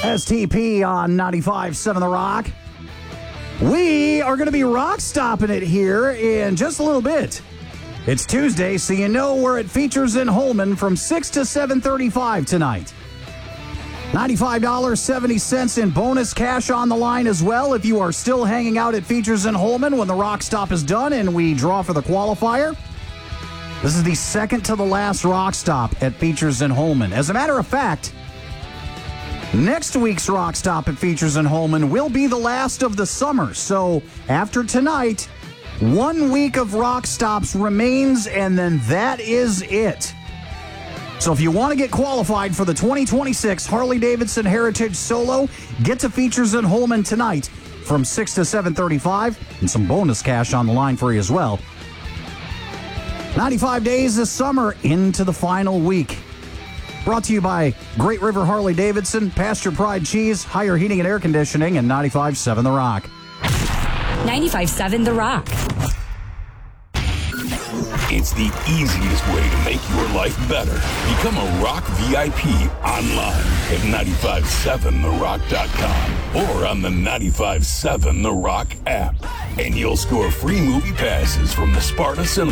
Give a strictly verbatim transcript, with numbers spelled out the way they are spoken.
S T P on ninety-five point seven The Rock. We are going to be rock stopping it here in just a little bit. It's Tuesday, so you know we're at Features in Holman from six to seven thirty-five tonight. ninety-five dollars and seventy cents in bonus cash on the line as well if you are still hanging out at Features in Holman when the rock stop is done and we draw for the qualifier. This is the second to the last rock stop at Features in Holman. As a matter of fact, next week's rock stop at Features in Holman will be the last of the summer. So after tonight, one week of rock stops remains, and then that is it. So if you want to get qualified for the twenty twenty-six Harley-Davidson Heritage Solo, get to Features in Holman tonight from six to seven thirty-five, and some bonus cash on the line for you as well. ninety-five days this summer into the final week. Brought to you by Great River Harley-Davidson, Pasture Pride Cheese, Higher Heating and Air Conditioning, and ninety-five point seven The Rock. ninety-five point seven The Rock. It's the easiest way to make your life better. Become a Rock V I P online at nine five seven the rock dot com or on the ninety-five point seven The Rock app. And you'll score free movie passes from the Sparta Cinema